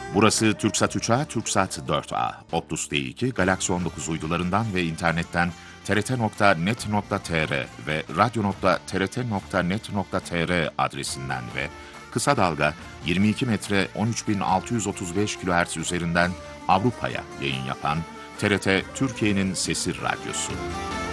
Burası Türksat 3A, Türksat 4A, Optus D2, Galaxy 19 uydularından ve internetten trt.net.tr ve radyo.trt.net.tr adresinden ve kısa dalga 22 metre 13.635 kHz üzerinden Avrupa'ya yayın yapan TRT Türkiye'nin Sesi Radyosu.